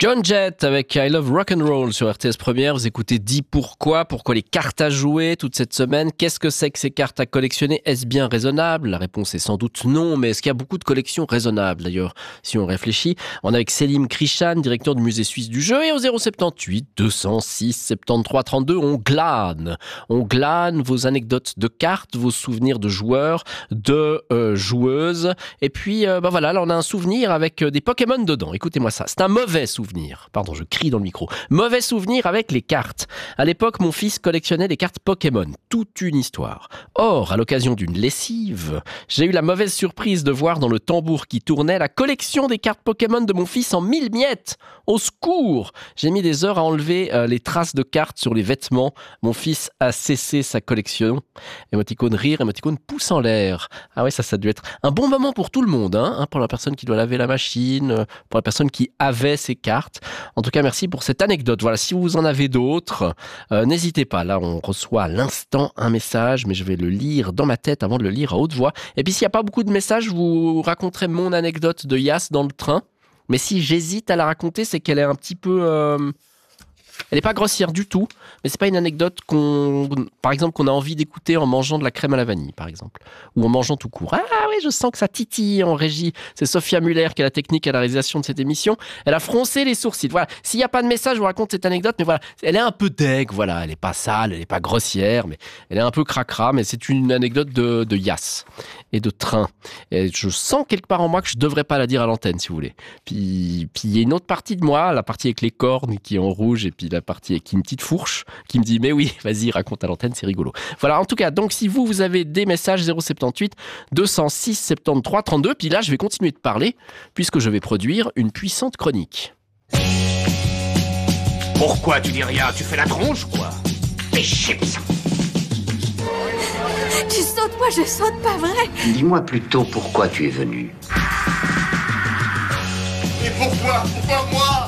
John Jett avec I Love Rock'n'Roll sur RTS Première. Vous écoutez Dis pourquoi les cartes à jouer toute cette semaine. Qu'est-ce que c'est que ces cartes à collectionner? Est-ce bien raisonnable? La réponse est sans doute non, mais est-ce qu'il y a beaucoup de collections raisonnables d'ailleurs, si on réfléchit? On est avec Selim Krishan, directeur du musée suisse du jeu, et au 078 206 73 32, on glane vos anecdotes de cartes, vos souvenirs de joueurs, de joueuses. Et puis voilà, là on a un souvenir avec des Pokémon dedans. Écoutez-moi ça, c'est un mauvais souvenir. Pardon, je crie dans le micro. Mauvais souvenir avec les cartes. À l'époque, mon fils collectionnait les cartes Pokémon. Toute une histoire. Or, à l'occasion d'une lessive, j'ai eu la mauvaise surprise de voir dans le tambour qui tournait la collection des cartes Pokémon de mon fils en 1000 miettes. Au secours! J'ai mis des heures à enlever les traces de cartes sur les vêtements. Mon fils a cessé sa collection. Émoticône rire, émoticône pouce en l'air. Ah ouais, ça a dû être un bon moment pour tout le monde, hein, pour la personne qui doit laver la machine, pour la personne qui avait ses cartes. En tout cas, merci pour cette anecdote. Voilà, si vous en avez d'autres, n'hésitez pas. Là, on reçoit à l'instant un message, mais je vais le lire dans ma tête avant de le lire à haute voix. Et puis, s'il n'y a pas beaucoup de messages, je vous raconterai mon anecdote de Yass dans le train. Mais si j'hésite à la raconter, c'est qu'elle est un petit peu... Elle n'est pas grossière du tout, mais c'est pas une anecdote par exemple, qu'on a envie d'écouter en mangeant de la crème à la vanille, par exemple, ou en mangeant tout court. Ah oui, je sens que ça titille en régie. C'est Sophia Muller qui a la technique à la réalisation de cette émission. Elle a froncé les sourcils. Voilà. S'il n'y a pas de message, je vous raconte cette anecdote, mais voilà, elle est un peu deg. Voilà, elle n'est pas sale, elle n'est pas grossière, mais elle est un peu cracra. Mais c'est une anecdote de Yass et de train. Et je sens quelque part en moi que je devrais pas la dire à l'antenne, si vous voulez. Puis il y a une autre partie de moi, la partie avec les cornes qui est en rouge, et puis la partie avec une petite fourche qui me dit mais oui, vas-y, raconte à l'antenne, c'est rigolo. Voilà, en tout cas, donc si vous avez des messages 078 206 73 32, puis là je vais continuer de parler puisque je vais produire une puissante chronique. Pourquoi tu dis rien? Tu fais la tronche, quoi? Fais chips. Tu sautes, moi je saute, pas vrai? Dis-moi plutôt pourquoi tu es venu. Et pourquoi? Pourquoi moi?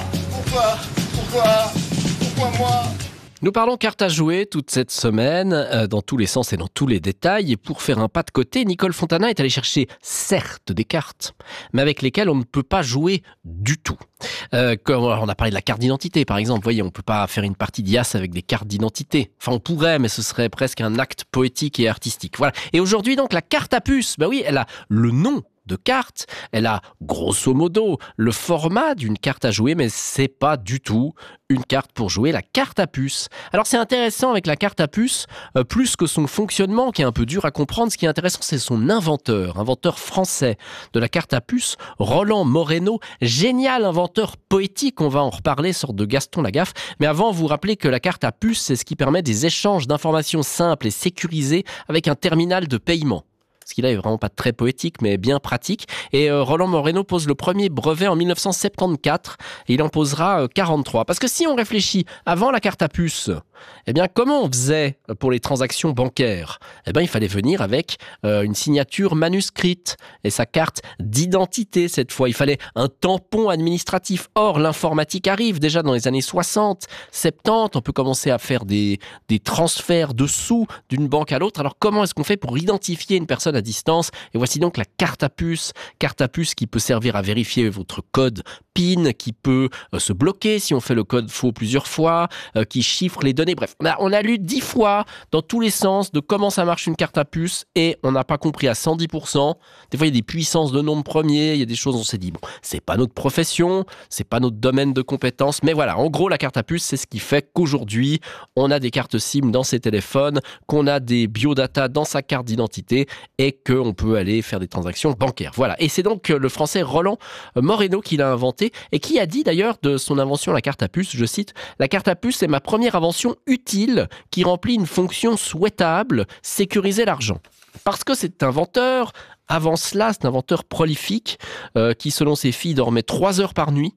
Pourquoi moi? Nous parlons cartes à jouer toute cette semaine, dans tous les sens et dans tous les détails. Et pour faire un pas de côté, Nicole Fontana est allée chercher, certes, des cartes, mais avec lesquelles on ne peut pas jouer du tout. Comme on a parlé de la carte d'identité, par exemple. Vous voyez, on ne peut pas faire une partie d'IAS avec des cartes d'identité. Enfin, on pourrait, mais ce serait presque un acte poétique et artistique. Voilà. Et aujourd'hui, donc, la carte à puce, bah oui, elle a le nom de carte, elle a grosso modo le format d'une carte à jouer, mais c'est pas du tout une carte pour jouer, la carte à puce. Alors c'est intéressant avec la carte à puce, plus que son fonctionnement qui est un peu dur à comprendre. Ce qui est intéressant, c'est son inventeur français de la carte à puce, Roland Moreno, génial inventeur poétique, on va en reparler, sorte de Gaston Lagaffe. Mais avant, vous rappelez que la carte à puce, c'est ce qui permet des échanges d'informations simples et sécurisés avec un terminal de paiement. Ce qu'il a est vraiment pas très poétique, mais bien pratique. Et Roland Moreno pose le premier brevet en 1974, et il en posera 43. Parce que si on réfléchit, avant la carte à puce, eh bien, comment on faisait pour les transactions bancaires? Eh bien, il fallait venir avec une signature manuscrite et sa carte d'identité cette fois. Il fallait un tampon administratif. Or, l'informatique arrive déjà dans les années 60, 70. On peut commencer à faire des transferts de sous d'une banque à l'autre. Alors, comment est-ce qu'on fait pour identifier une personne à distance? Et voici donc la carte à puce qui peut servir à vérifier votre code PIN, qui peut se bloquer si on fait le code faux plusieurs fois, qui chiffre les données. Bref, on a lu 10 fois dans tous les sens de comment ça marche une carte à puce et on n'a pas compris à 110%. Des fois, il y a des puissances de nombres premiers, il y a des choses où on s'est dit, bon, c'est pas notre profession, c'est pas notre domaine de compétences, mais voilà, en gros, la carte à puce, c'est ce qui fait qu'aujourd'hui, on a des cartes SIM dans ses téléphones, qu'on a des biodata dans sa carte d'identité et qu'on peut aller faire des transactions bancaires. Voilà. Et c'est donc le français Roland Moreno qui l'a inventé et qui a dit d'ailleurs de son invention, la carte à puce, je cite, « La carte à puce est ma première invention utile qui remplit une fonction souhaitable, sécuriser l'argent. » Parce que cet inventeur, avant cela, c'est un inventeur prolifique qui, selon ses filles, dormait 3 heures par nuit.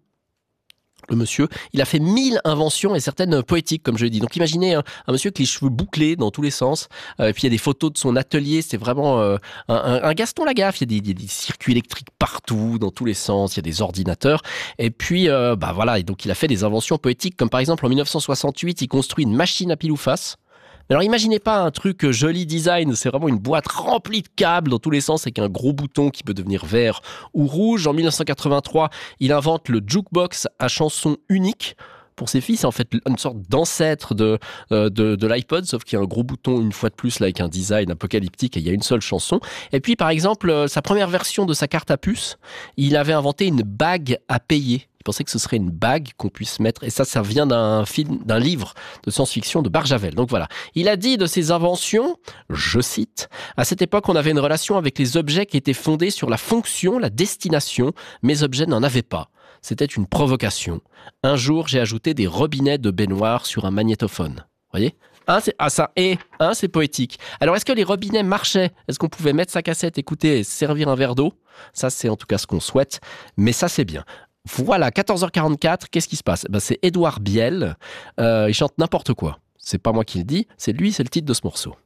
Le monsieur, il a fait 1000 inventions et certaines poétiques, comme je l'ai dit. Donc imaginez un monsieur avec les cheveux bouclés dans tous les sens. Et puis il y a des photos de son atelier. C'est vraiment un Gaston Lagaffe. Il y a des circuits électriques partout, dans tous les sens. Il y a des ordinateurs. Et puis, voilà. Et donc il a fait des inventions poétiques, comme par exemple en 1968, il construit une machine à pile ou face. Alors imaginez pas un truc joli design, c'est vraiment une boîte remplie de câbles dans tous les sens avec un gros bouton qui peut devenir vert ou rouge. En 1983, il invente le jukebox à chanson unique. Pour ses filles, c'est en fait une sorte d'ancêtre de l'iPod, sauf qu'il y a un gros bouton une fois de plus là, avec un design apocalyptique et il y a une seule chanson. Et puis par exemple, sa première version de sa carte à puce, il avait inventé une bague à payer. Il pensait que ce serait une bague qu'on puisse mettre, et ça vient d'un livre de science-fiction de Barjavel. Donc voilà, il a dit de ses inventions, je cite, « À cette époque, on avait une relation avec les objets qui était fondée sur la fonction, la destination. Mes objets n'en avaient pas. C'était une provocation. Un jour, j'ai ajouté des robinets de baignoire sur un magnétophone. » Voyez ? C'est poétique. Alors, est-ce que les robinets marchaient ? Est-ce qu'on pouvait mettre sa cassette, écouter et servir un verre d'eau ? Ça, c'est en tout cas ce qu'on souhaite. Mais ça, c'est bien. Voilà, 14h44, qu'est-ce qui se passe ? C'est Édouard Biel. Il chante n'importe quoi. C'est pas moi qui le dis, c'est lui, c'est le titre de ce morceau.